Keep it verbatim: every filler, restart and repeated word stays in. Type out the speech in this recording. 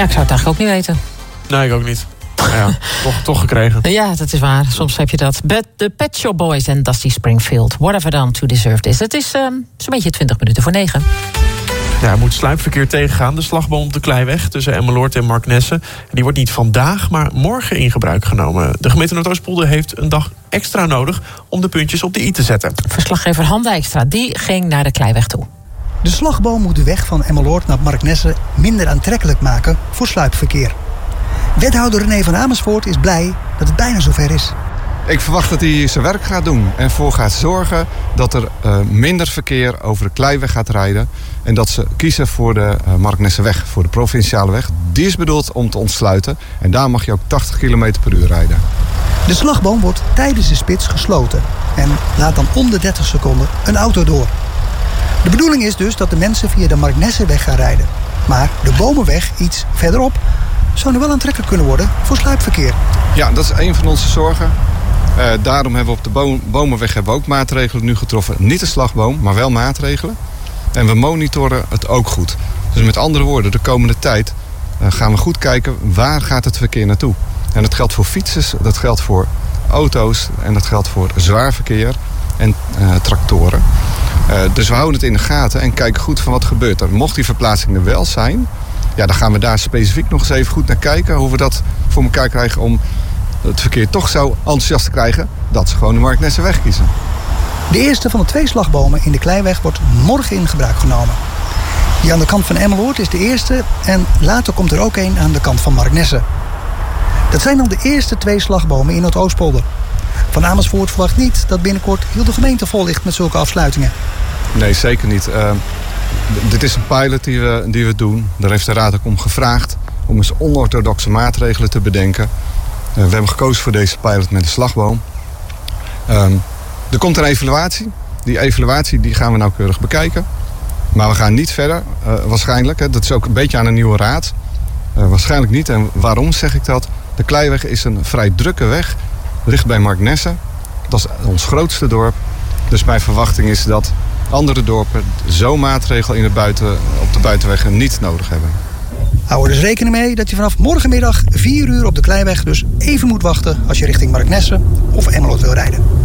Ja, ik zou het eigenlijk ook niet weten. Nee, ik ook niet. Ja, toch, toch gekregen. Ja, dat is waar. Soms heb je dat. But the Pet Shop Boys en Dusty Springfield. What have I done to deserve this? Het is um, zo'n beetje twintig minuten voor negen. Ja, er moet sluipverkeer tegengaan. De slagboom op de Kleiweg tussen Emmeloord en Marknesse. Die wordt niet vandaag, maar morgen in gebruik genomen. De gemeente Noordoostpolder heeft een dag extra nodig om de puntjes op de i te zetten. Verslaggever Han Dijkstra, die ging naar de Kleiweg toe. De slagboom moet de weg van Emmeloord naar Marknesse minder aantrekkelijk maken voor sluipverkeer. Wethouder René van Amersfoort is blij dat het bijna zover is. Ik verwacht dat hij zijn werk gaat doen en ervoor gaat zorgen dat er uh, minder verkeer over de Kleiweg gaat rijden. En dat ze kiezen voor de uh, Marknesseweg, voor de provinciale weg. Die is bedoeld om te ontsluiten en daar mag je ook tachtig kilometer per uur rijden. De slagboom wordt tijdens de spits gesloten en laat dan om de dertig seconden een auto door. De bedoeling is dus dat de mensen via de Marknesseweg gaan rijden. Maar de Bomenweg iets verderop zou nu wel aantrekkelijk kunnen worden voor sluipverkeer. Ja, dat is een van onze zorgen. Uh, daarom hebben we op de boom, Bomenweg hebben we ook maatregelen nu getroffen. Niet de slagboom, maar wel maatregelen. En we monitoren het ook goed. Dus met andere woorden, de komende tijd uh, gaan we goed kijken waar gaat het verkeer naartoe. En dat geldt voor fietsers, dat geldt voor auto's en dat geldt voor zwaar verkeer en uh, tractoren. Uh, dus we houden het in de gaten en kijken goed van wat gebeurt er. Mocht die verplaatsing er wel zijn, ja, dan gaan we daar specifiek nog eens even goed naar kijken. Hoe we dat voor elkaar krijgen om het verkeer toch zo enthousiast te krijgen dat ze gewoon de Marknesseweg kiezen. De eerste van de twee slagbomen in de Kleiweg wordt morgen in gebruik genomen. Die aan de kant van Emmeloord is de eerste en later komt er ook een aan de kant van Marknesse. Dat zijn dan de eerste twee slagbomen in Noordoostpolder. Van Amersfoort verwacht niet dat binnenkort heel de gemeente vol ligt met zulke afsluitingen. Nee, zeker niet. Uh, d- dit is een pilot die we, die we doen. Daar heeft de Raad ook om gevraagd om eens onorthodoxe maatregelen te bedenken. Uh, we hebben gekozen voor deze pilot met de slagboom. Um, er komt een evaluatie. Die evaluatie die gaan we nauwkeurig bekijken. Maar we gaan niet verder, uh, waarschijnlijk. Hè. Dat is ook een beetje aan een nieuwe raad. Uh, waarschijnlijk niet. En waarom zeg ik dat? De Kleiweg is een vrij drukke weg. Ligt bij Marknesse. Dat is ons grootste dorp. Dus mijn verwachting is dat andere dorpen zo'n maatregel in de buiten, op de buitenweg niet nodig hebben. Hou er dus rekening mee dat je vanaf morgenmiddag vier uur op de Kleiweg dus even moet wachten als je richting Marknesse of Emmeloord wil rijden.